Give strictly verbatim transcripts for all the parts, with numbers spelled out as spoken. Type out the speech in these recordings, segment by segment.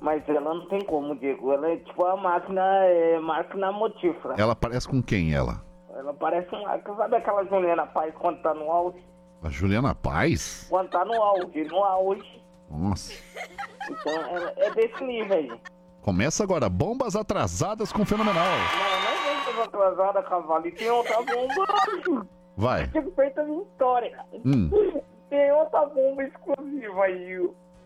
Mas ela não tem como, Diego. Ela é tipo a máquina, é, máquina motífera. Ela parece com quem, ela? Ela parece uma... Sabe aquela Juliana Paz quando tá no auge? A Juliana Paz? Quando tá no auge, no auge. Nossa. Então ela é desse nível aí. Começa agora, bombas atrasadas com Fenomenal. Não, não é muito atrasada, cavalo. E tem outra bomba. Vai. Tinha feito a minha história. Hum. Tem outra bomba exclusiva aí.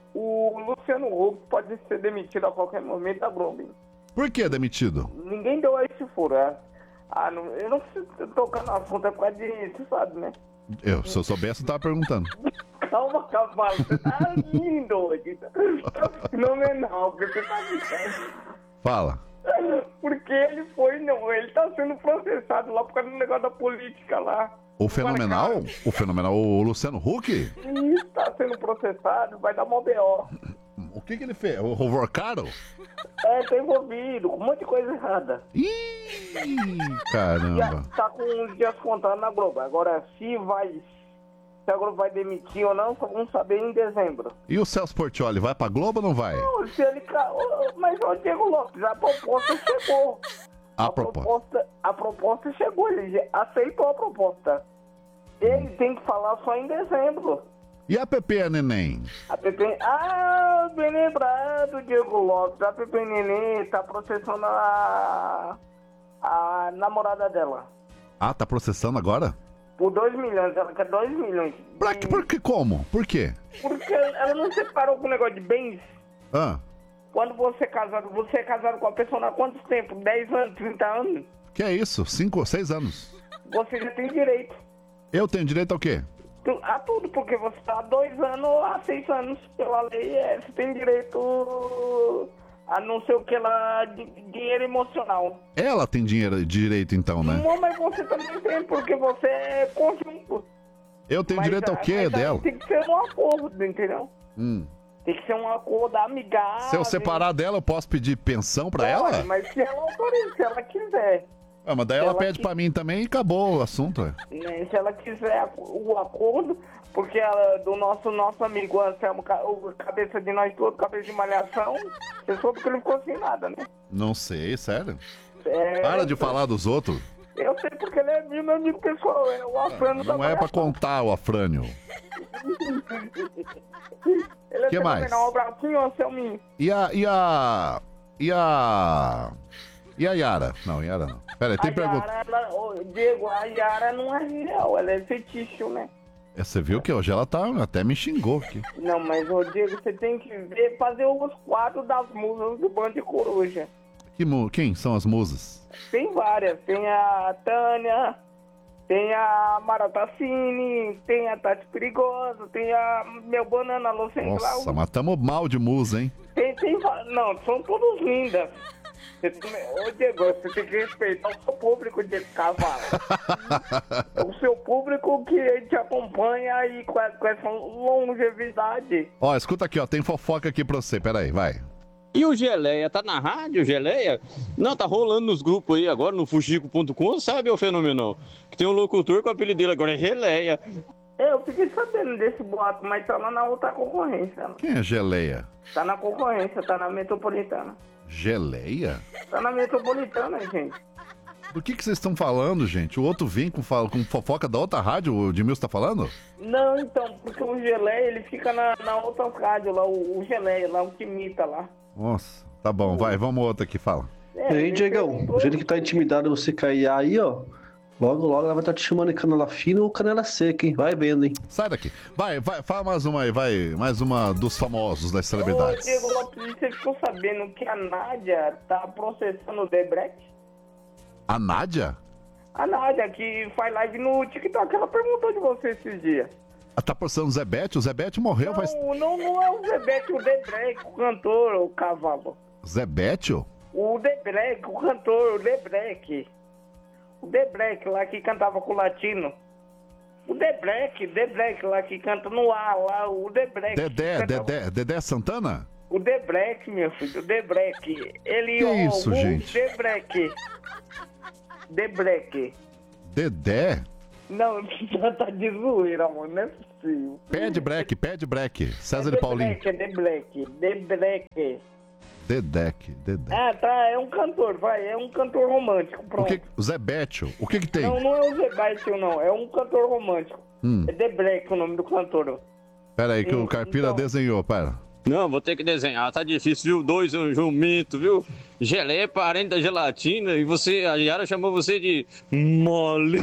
O Luciano Huck pode ser demitido a qualquer momento da Globo. Por que demitido? Ninguém deu esse furo, é? Ah, não, eu não preciso tocar no assunto, é por causa disso, sabe, né? Eu, se eu soubesse, eu tava perguntando. Calma, cavalo, você tá lindo hoje. Tá fenomenal, porque você tá dizendo. Fala. Porque ele foi, não, ele tá sendo processado lá por causa do negócio da política lá. O Fenomenal? O Fenomenal, o Luciano Huck? Isso, tá sendo processado, vai dar mó B O. O que que ele fez? O Rovorcaro? É, tá envolvido, com um monte de coisa errada. Ih, caramba. Já tá com uns dias contando na Globo. Agora, se vai, se a Globo vai demitir ou não, só vamos saber em dezembro. E o Celso Portiolli, vai pra Globo ou não vai? Não, se ele... ca- ô, Mas, ô Diego Lopes, a proposta chegou. A proposta. A proposta chegou, ele já aceitou a proposta. Ele tem que falar só em dezembro. E a Pepe Neném? A Pepe... Ah, bem lembrado, Diego Lopes. A Pepe Neném tá processando a... a namorada dela. Ah, tá processando agora? Por dois milhões, ela quer dois milhões. Pra que, por que, como? Por quê? Porque ela não separou com o negócio de bens. Ah, Quando você é casado, você é casado com a pessoa há quantos tempo? dez anos, trinta anos? que é isso? Cinco, seis anos. Você já tem direito Eu tenho direito ao quê? tu- a tudo, porque você tá há dois anos ou há seis anos pela lei, é, você tem direito a não sei o que lá, de, dinheiro emocional. Ela tem dinheiro, direito então, né? Não, mas você também tem, porque você é conjunto. Eu tenho Mas, direito ao ah, quê mas aí dela? tem que ser um acordo, entendeu? Hum. Tem que ser um acordo amigável. Se eu separar dela, eu posso pedir pensão pra ela? Pode, mas se ela autoriza, se ela quiser. Ah, mas daí se ela ela pede qui- pra mim também e acabou o assunto, ué. Né, se ela quiser o acordo, porque ela, do nosso, nosso amigo Anselmo, ca- o cabeça de nós todos, cabeça de malhação, você soube que ele ficou sem nada, né? Não sei, sério. É, Para de falar dos outros. Eu sei porque ele é meu amigo pessoal, é o Afrânio da Não é pra malhação. contar o Afrânio. Ele é Que mais? fenomenal, um abracinho, Anselminho. E a. E a. E a. E a Yara? Não, Yara não. Pera aí, tem A pergunta. Yara, ela, ô, Diego, a Yara não é real, ela é fetiche, né? Você viu que hoje ela tá. Até me xingou aqui. Não, mas, ô Diego, você tem que ver, fazer os quadros das musas do Band de Coruja. Que mu... Quem são as musas? Tem várias, tem a Tânia, tem a Maratacine, tem a Tati Perigosa, tem a meu Banana Lucen Nossa, mas tamo mal de musa, hein? Tem, tem, va- não, são todas lindas. Você também- Ô Diego, você tem que respeitar o seu público de cavalo. O seu público que te acompanha aí com, a- com essa longevidade. Ó, escuta aqui, ó. Tem fofoca aqui pra você. Pera aí, vai. E o Geleia, tá na rádio, Geleia? Não, tá rolando nos grupos aí agora, no fuxico ponto com, sabe, ô Fenomenal? Que tem um locutor com o apelido dele agora é Geleia. Eu fiquei sabendo desse boato, mas tá lá na outra concorrência. Quem é Geleia? Tá na concorrência, tá na metropolitana. Geleia? Tá na metropolitana, gente. Do que que vocês estão falando, gente? O outro vem com, fala- com fofoca da outra rádio, o Edmilson tá falando? Não, então, porque o Geleia, ele fica na, na outra rádio lá, o, o Geleia, lá, o que imita lá. Nossa, tá bom, vai, vamos outro aqui, fala. E aí, Diegão, do jeito que tá intimidado você cair aí, ó. Logo, logo ela vai estar te chamando de canela fina ou canela seca, hein? Vai vendo, hein? Sai daqui. Vai, vai, fala mais uma aí, vai. Mais uma dos famosos, das Ô, celebridades. Diego Lopes, você ficou sabendo que a Nádia tá processando o Debrecht? A Nádia? A Nádia, que faz live no TikTok, ela perguntou de você esses dias. Ah, tá postando o Zebete? O Zebete morreu, faz. Não, não, não é o Zebete, o Debrecht, o cantor, o cavalo. Zebete? O Debrecht, o cantor, o Debrecht. O Debrecht lá que cantava com o latino. O Debrecht, Debrecht lá que canta no ar lá, o Debrecht. Dedé, que canta- Dedé, Dedé Santana? O Debrecht, meu filho, o Debrecht. Ele Que ó, isso, o gente? Debrecht. Debrecht. Dedé? Não, já tá de zoeira, mano, não é possível. Pede break, pede break. César e Paulinho. Debrecht, Debrecht, Debrecht. Dedek, Dedek. É, tá, é um cantor, vai, é um cantor romântico, O pronto. que, o Zé Bétio, o que que tem? Não, não é o Zé Baixo, não, é um cantor romântico. Hum. É The Black o nome do cantor. Pera aí que o Então- Carpira desenhou, pera. Não, vou ter que desenhar, tá difícil, viu? Dois é um jumento, viu? Geleia é parente da gelatina e você, a Yara chamou você de molinho.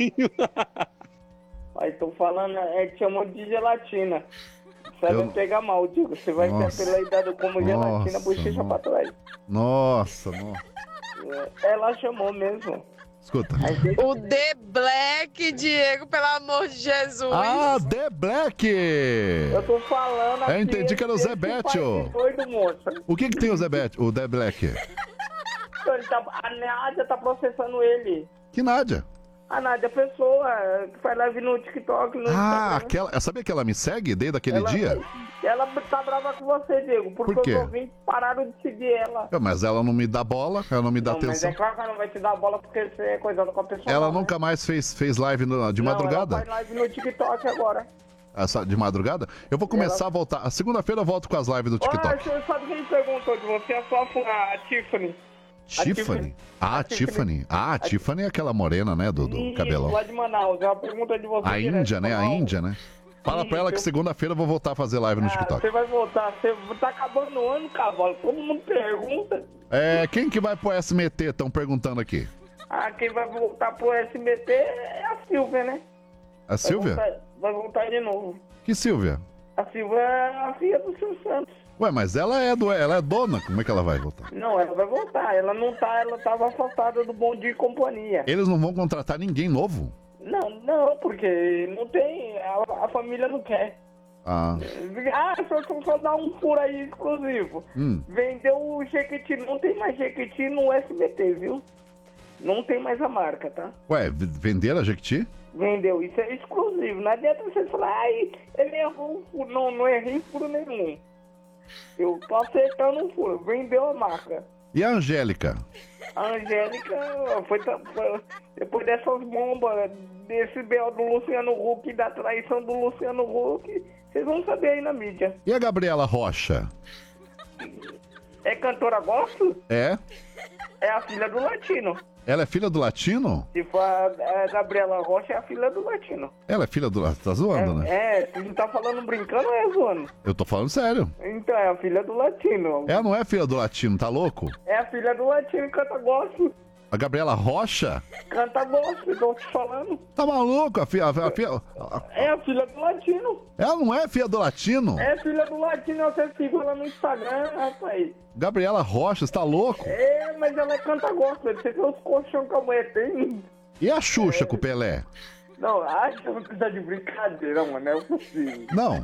Aí tô falando, é, te chamou de gelatina. Você Eu- vai pegar mal, Diego. Você vai Nossa. ser apelidado como gelatina, Nossa, bochecha nossa. pra trás. Nossa, nossa. É, Ela chamou mesmo. Escuta. Aí você- O The Black, Diego, pelo amor de Jesus. Ah, The Black! Eu tô falando aqui. Eu entendi que era o esse Zé Bétio. pai de doido, moça. O que que tem o Zé Bétio, o The Black? Então, ele tá- a Nádia tá processando ele. Que Nádia? A Nádia é a pessoa que faz live no TikTok, no Ah, Instagram. aquela. Eu sabia que ela me segue desde aquele ela, dia? Ela tá brava com você, Diego, porque Por quê? os ouvintes pararam de seguir ela. É, mas ela não me dá bola, ela não me dá Não, mas atenção. é claro que ela não vai te dar bola porque você é coisado com a pessoa. Ela não, nunca né? mais fez, fez live no- de Não, madrugada? Ela faz live no TikTok agora. Essa- de madrugada? Eu vou começar a voltar. A segunda-feira eu volto com as lives do Olha, TikTok. você sabe quem perguntou de você? A sua fã, a Tiffany. Tiffany? Tiffany. Ah, A Tiffany. Tiffany. Ah, a Tiffany é aquela morena, né? Do, do Isso, cabelão. lá de Manaus. Ela pergunta de você. A direto, Índia, né? A falou, Índia, né? Fala pra ela que Isso. segunda-feira eu vou voltar a fazer live no Ah, TikTok. você vai voltar. Você tá acabando o ano, cavalo. Todo mundo pergunta. É, quem que vai pro S M T? Estão perguntando aqui. Ah, quem vai voltar pro S B T é a Silvia, né? A Silvia? Vai voltar, vai voltar de novo. Que Silvia? A Silvia é a filha do Silvio Santos. Ué, mas ela é, do, ela é dona, como é que ela vai voltar? Não, ela vai voltar. Ela não tá, ela tava afastada do Bom Dia e Companhia. Eles não vão contratar ninguém novo? Não, não, porque não tem, a, a família não quer. Ah, Ah, só, só, só dar um furo aí exclusivo. hum. Vendeu o Jequiti, não tem mais Jequiti no S B T, viu? Não tem mais a marca, tá? Ué, v- venderam a Jequiti? Vendeu, isso é exclusivo. Não adianta você falar, ai, ele errou um furo. Não, não errei furo nenhum. Eu tô acertando um furo. Vendeu a marca. E a Angélica? A Angélica foi, ta- foi- depois dessas bombas, desse B O do Luciano Huck, da traição do Luciano Huck, vocês vão saber aí na mídia. E a Gabriela Rocha? É cantora gospel? É? É a filha do Latino. Ela é filha do Latino? Se for a, a Gabriela Rocha, é a filha do Latino. Ela é filha do Latino? Tá zoando, né? É, é, se não tá falando brincando, é zoando. Eu tô falando sério. Então, é a filha do Latino. Ela não é filha do Latino, tá louco? É a filha do Latino e canta gospel. A Gabriela Rocha? Canta gospel, tô te falando. Tá maluco? A filha, a, a filha- a- É a filha do Latino. ela não é filha do Latino? É filha do Latino, você siga ela no Instagram, rapaz. Gabriela Rocha, você tá louco? É, mas ela canta gospel, você vê os colchão que a mulher tem. E a Xuxa com o Pelé? Não, acho que você tá de brincadeira, mano, não é possível. Não.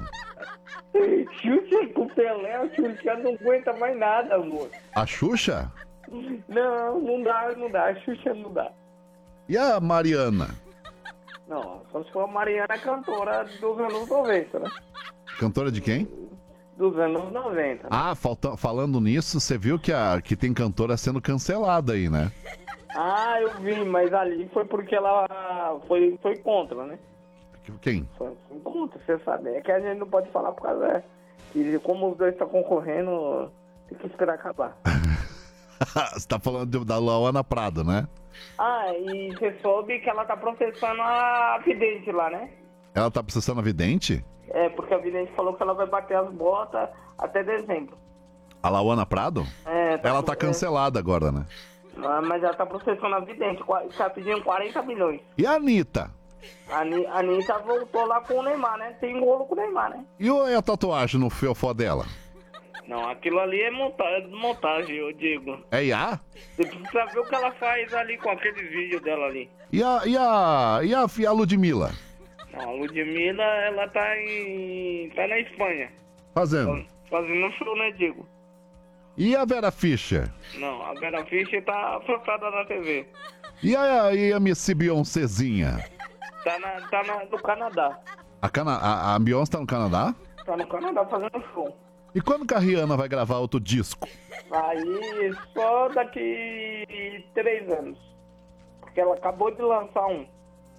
Xuxa com Pelé, a Xuxa não aguenta mais nada, amor. A Xuxa? Não, não dá, não dá, a Xuxa não dá. E a Mariana? Não, só se for a Mariana cantora dos anos noventa, né? Cantora de quem? Dos anos noventa. Ah, falta, falando nisso, você viu que, a, que tem cantora sendo cancelada aí, né? Ah, eu vi, mas ali foi porque ela foi, foi contra, né? Quem? Foi, foi contra, você sabe. É que a gente não pode falar por causa que como os dois estão concorrendo, tem que esperar acabar. Você tá falando de- da Lauana Prado, né? Ah, e você soube que ela tá processando a vidente lá, né? Ela tá processando a vidente? É, porque a vidente falou que ela vai bater as botas até dezembro. A Lauana Prado? É, Ela tá é, cancelada agora, né? mas ela tá processando a vidente, qua- tá pedindo quarenta milhões. E a Anitta? A Ani- a Anitta voltou lá com o Neymar, né? Tem rolo com o Neymar, né? E o- e a tatuagem no fiofó dela? Não, aquilo ali é monta montagem, eu digo. É I A? Você precisa ver o que ela faz ali com aqueles vídeos dela ali. E a, e a, e a, e a Ludmilla? Não, a Ludmilla, ela tá em... tá na Espanha. Fazendo. Fazendo show, né, Diego? E a Vera Fischer? Não, a Vera Fischer tá afastada na T V. E a, e a Missy Beyoncézinha? Tá, na, tá na, no Canadá. A, Cana, a, a Beyoncé tá no Canadá? Tá no Canadá fazendo show. E quando que a Rihanna vai gravar outro disco? Aí só daqui três anos. Porque ela acabou de lançar um.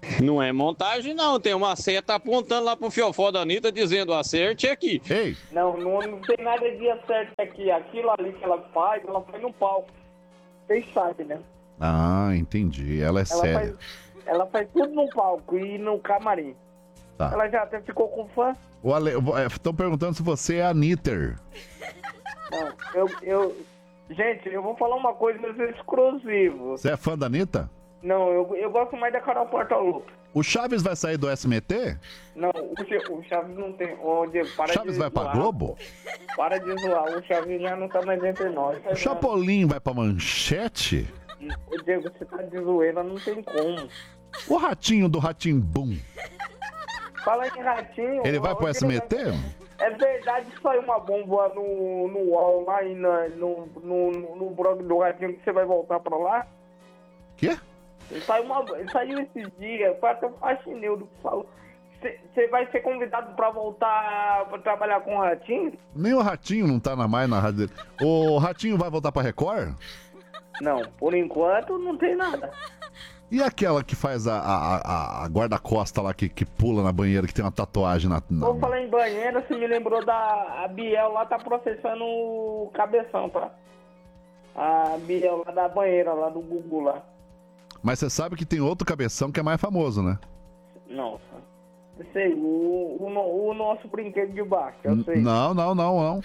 Não é montagem, não. Tem uma seta apontando lá pro fiofó da Anitta dizendo acerte aqui. Ei, Não, não, não tem nada de acerto aqui. Aquilo ali que ela faz, ela faz no palco. Vocês sabem, né? ah, entendi. Ela é Ela séria. faz, ela faz tudo no palco e no camarim. Tá. Ela já até ficou com fã. Estão perguntando se você é a Anitter. Não, eu, eu... Gente, eu vou falar uma coisa exclusiva. Você é fã da Anitta? Não, eu, eu gosto mais da Carol Portalupe. O Chaves vai sair do S M T? Não, o, Ch- o Chaves não tem... Ô, Diego, para Chaves de vai pra zoar. Globo? Para de zoar, o Chaves já não tá mais entre nós. O Chapolin vai pra Manchete? O Diego, você tá de zoeira, não tem como. O Ratinho do Ratimbum, Fala em Ratinho... ele vai ô, pro Diego, S M T? É verdade que saiu uma bomba no, no U O L lá e na, no, no, no blog do Ratinho que você vai voltar pra lá? Quê? Saiu, uma, saiu esses dias, foi até o Faxineudo que falou. Você vai ser convidado pra voltar pra trabalhar com o Ratinho? Nem o Ratinho não tá na mais na rádio dele. O Ratinho vai voltar pra Record? Não, por enquanto não tem nada. E aquela que faz a, a, a- a guarda-costa lá, que, que pula na banheira, que tem uma tatuagem na... na- Vou falar em banheiro, você me lembrou da a Biel lá, tá processando o Cabeção, tá? A Biel lá da banheira, lá do Google lá. Mas você sabe que tem outro cabeção que é mais famoso, né? Não, eu sei, o, o, no- o nosso brinquedo de baixo, eu sei. Não, não, não, não.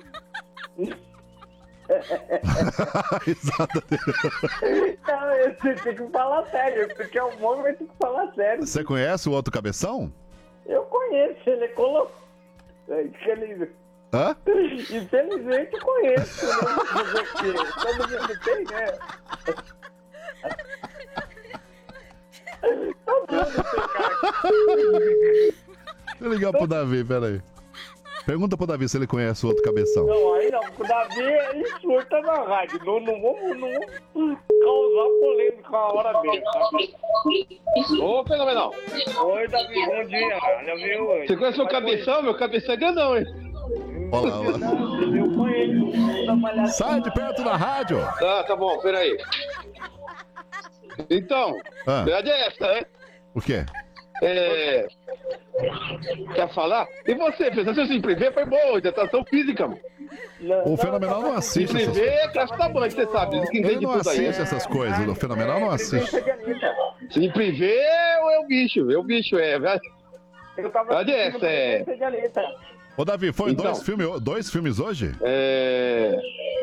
Risada dele. Não, você tem que falar sério, porque é o bom, mas tem que falar sério. Você conhece o outro cabeção? Eu conheço, ele é colocado. Infeliz... Hã? Infelizmente conheço, né? Fazer o quê? Todo mundo tem, né? Todo mundo tem, cara. Deixa eu ligar pro Davi, peraí. Pergunta pro Davi se ele conhece o outro cabeção. Não, aí não, o Davi ele surta na rádio. Não, não vamos, não vamos causar polêmica na hora dele, tá? Ô, fenomenal. Oi, Davi, bom dia. Já viu hoje? Você conhece o cabeção? Meu cabeção é grandão, hein? Olha lá, olha lá. Eu conheço. da Malhação. Sai de perto da rádio! Tá, tá bom, peraí. Então, Ah. a verdade é essa, né? O quê? É... Quer falar? E você, fez a se privê foi boa, hidratação física, mano. O Fenomenal não Se assiste essas privê é classe da banho, você sabe. Quem Ele entende não tudo aí. assiste essas coisas, o Fenomenal não assiste. Se privê é o bicho, é o bicho, é. Eu tava Verdade é essa, é. Ô, Davi, foi Então. dois, filme, dois filmes hoje? É...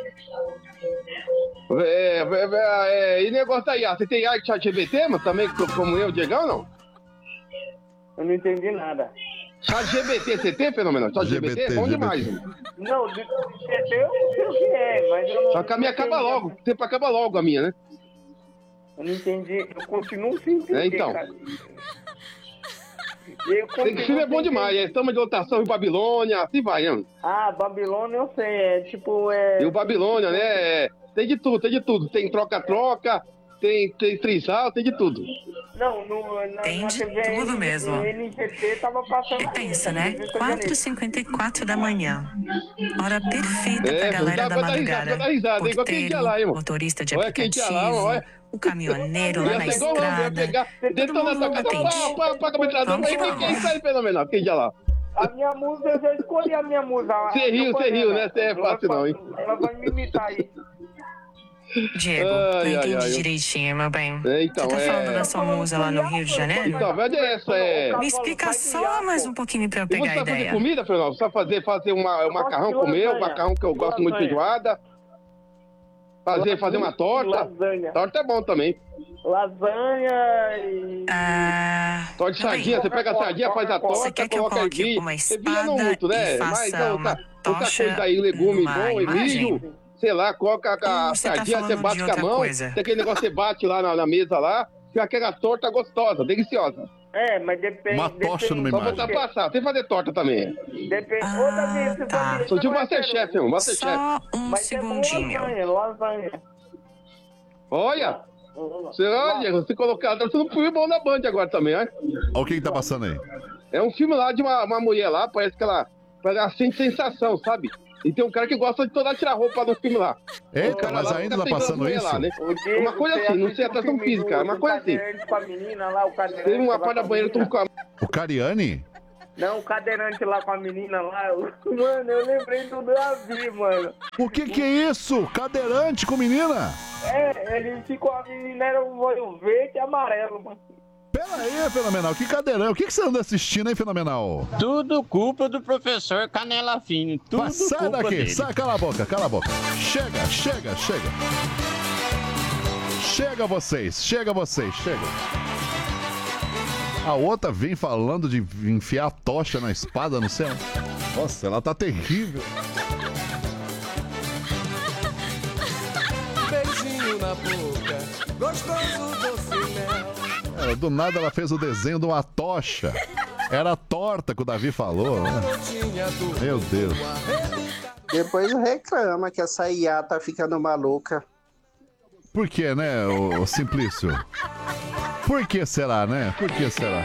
É, é, é, é, e negócio aí, ah, você tem arte chat G B T, mano, também, como eu, Diegão, não? Eu não entendi nada. Chat G B T, você tem, fenomenal? Chat G B T é bom G B T. demais, mano. Não, de- de- eu não sei o que é, mas eu não... Só que a minha acaba entendi. logo, o tempo acaba logo a minha, né? Eu não entendi, eu continuo sem entender, É, então. cara. Eu Esse continuo filme é bom sem demais, é Tama de Lotação em Babilônia, assim vai, né? Ah, Babilônia eu sei, é tipo, é... E o Babilônia, né? é- Tem de tudo, tem de tudo. Tem troca-troca, tem, tem trisal, tem de tudo. Não, no, na, Tem na de T V tudo mesmo. N G T tava passando... E pensa, né? Rio de Janeiro. quatro e cinquenta e quatro da manhã. Hora perfeita É, pra galera dá da pra dar risada, madrugada. dá risada, é igual quem tinha lá, hein, Porteiro, irmão? motorista de Olha quem tinha lá, aplicativo, olha. o caminhoneiro lá Ia na ser igual eu, ia estrada. pegar, dentro da mundo tua casa, atende. pá, pá, paga a metralhadora, Vamos aí que quem quem vamos. sai fenomenal, quem já lá? A minha música, eu já escolhi a minha música. Você riu, você riu, né? Você é Ela fácil vai- não, hein? Ela vai me imitar aí. Diego, Ai, não ai, entendi ai. direitinho, meu bem. É, então, Você tá é- falando da sua musa lá no Rio de Janeiro? Então, a verdade é essa, é... Me explica só mais um pouquinho pra eu E você pegar a vai fazer ideia. comida, Fernando? Você vai fazer, fazer uma, um macarrão gosto de comer, um lasanha. macarrão que eu gosto muito de Lasanha. feijoada. Fazer, fazer uma torta. Lasanha. Torta é bom também. Lasanha e... Ah, Torta de peraí. sardinha, você pega a sardinha, faz a Você torta, quer que eu coloca coloque ervilha. uma Ervilha não espada muito, né? e Mas faça outra, uma outra tocha coisa aí, legume numa bom, imagem? milho, sei lá, coloca a Ou você tá sardinha, você falando bate de com a outra mão, coisa? tem aquele negócio que você bate lá na, na mesa lá, fica aquela torta gostosa, deliciosa. É, mas depende... Uma tocha numa Só imagem. botar passar, tem que fazer torta também. Depende... Ah, Ô, Davi, você tá. sabe- Sou tipo você não é Masterchef, peru. meu, Masterchef. Só um Mas é bom segundinho. lasanha, lasanha. Olha, você, olha, você colocar, tá tudo filme bom na Band agora também, ó. Olha o que que tá passando aí. É um filme lá de uma, uma mulher lá, parece que ela, ela sente sensação, sabe? E tem um cara que gosta de toda tirar roupa no filme lá. Eita, cara mas lá ainda fica tá pegando passando mulher isso? lá, né? Ô, Diego, Uma coisa você assim, não sei assistiu atração o filme física, é do- uma do coisa assim. cadeirante com a menina lá, o cadeirante Teve uma lá parte com da a banheira, menina. tu com a... O Cariani? Não, o cadeirante lá com a menina lá. eu- Mano, eu lembrei do Davi, mano. O que que é isso? Cadeirante com menina? É, ele ficou, a menina era um olho verde e amarelo, mano. Pera aí, Fenomenal, que cadeirão? O que que você anda assistindo aí, Fenomenal? Tudo culpa do professor Canela Fine. Tudo Vai, sai culpa daqui, dele. sai, cala a boca, cala a boca. Chega, chega, chega. Chega vocês, chega vocês, chega. A outra vem falando de enfiar a tocha na espada no céu. Nossa, ela tá terrível. Beijinho na boca, gostoso doce mel. É, do nada ela fez o desenho de uma tocha. Era torta que o Davi falou. Né? Meu Deus. Depois reclama que essa I A tá ficando maluca. Por que, né, o, o Simplício? Por que será, né? Por que será?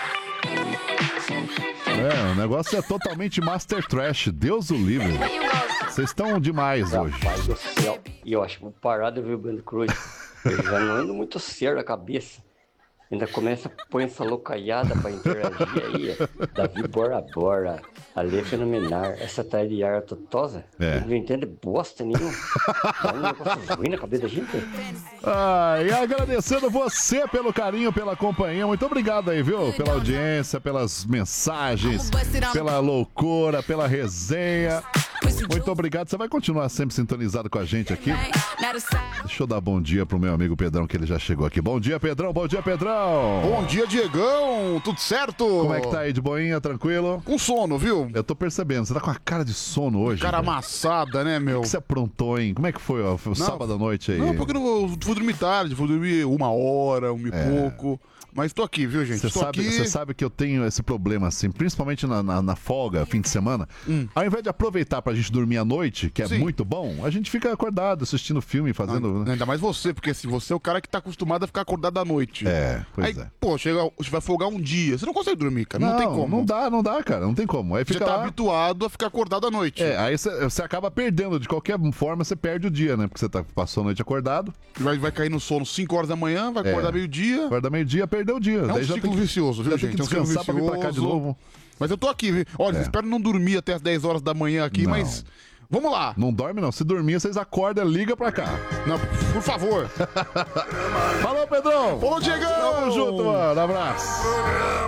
É, o negócio é totalmente Master Trash. Deus o livre. Vocês estão demais hoje. Rapaz do céu. E eu acho que vou parar de ver o Bando Cruz. Eu já não ando muito sério na cabeça. Ainda começa a pôr essa loucaiada pra interagir aí. Ó. Davi Bora Bora. Ale Fenomenal. Essa Tairiara Totosa. É. Não entende bosta nenhuma. Dá um negócio ruim na cabeça da gente. Ah, e agradecendo você pelo carinho, pela companhia. Muito obrigado aí, viu? Pela audiência, pelas mensagens, pela loucura, pela resenha. Muito obrigado. Você vai continuar sempre sintonizado com a gente aqui. Deixa eu dar bom dia pro meu amigo Pedrão, que ele já chegou aqui. Bom dia, Pedrão. Bom dia, Pedrão. Bom dia, Diegão. Tudo certo? Como é que tá aí, de boinha, tranquilo? Com sono, viu? Eu tô percebendo. Você tá com a cara de sono hoje. Cara velho. amassada, né, meu? O que você aprontou, hein? Como é que foi ó, o sábado à noite aí? Não, porque eu fui dormir tarde. Fui dormir uma hora, um e É. pouco. Mas tô aqui, viu, gente? Você tô sabe, aqui. você sabe que eu tenho esse problema, assim, principalmente na, na, na folga, fim de semana. Hum. Ao invés de aproveitar pra gente dormir à noite, que é Sim. muito bom, a gente fica acordado, assistindo filme, fazendo. Ah, ainda mais você, porque assim, você é o cara que tá acostumado a ficar acordado à noite. É, pois Aí, é. pô, chega, você vai folgar um dia. Você não consegue dormir, cara. Não, tem como. Não dá, não dá, cara. Não tem como. Aí Você fica tá lá. habituado a ficar acordado à noite. É, aí você você acaba perdendo. De qualquer forma, você perde o dia, né? Porque você tá, passou a noite acordado. Vai, vai cair no sono cinco horas da manhã, vai É. acordar meio-dia. Acorda meio-dia, perdeu o dia. É um Daí já ciclo tem que- vicioso, viu, já gente? tem que É um ciclo descansar pra vir pra cá de vicioso. novo. Mas eu tô aqui, viu? Olha, É. espero não dormir até as dez horas da manhã aqui, Não. mas vamos lá. Não dorme, não. Se dormir, vocês acordam, liga pra cá. Não, por favor. Falou, Pedrão! Falou, Diegão! Tamo junto, mano. Abraço.